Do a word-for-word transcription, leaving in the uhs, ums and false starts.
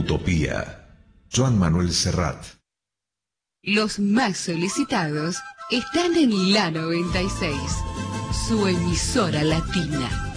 Utopía. Joan Manuel Serrat. Los más solicitados están en la noventa y seis, su emisora latina.